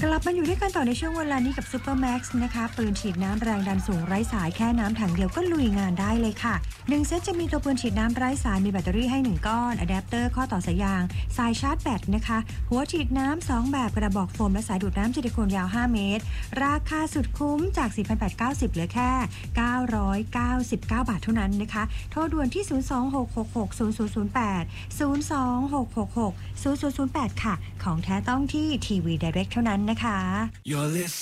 กลับมาอยู่ด้วยกันต่อในช่วงเวลานี้กับ Super Max นะคะปืนฉีดน้ำแรงดันสูงไร้สายแค่น้ำถังเดียวก็ลุยงานได้เลยค่ะ1เซตจะมีตัวปืนฉีดน้ำไร้สายมีแบตเตอรี่ให้1ก้อนอะแดปเตอร์ข้อต่อสายยางสายชาร์จแบตนะคะหัวฉีดน้ำ2แบบกระบอกโฟมและสายดูดน้ำซิลิโคนยาว5เมตรราคาสุดคุ้มจาก 4,890 เหลือแค่999 บาทเท่านั้นนะคะโทรด่วนที่026660008 026660008ค่ะของแท้ต้องที่ทีวี Direct เท่านั้นนะคะ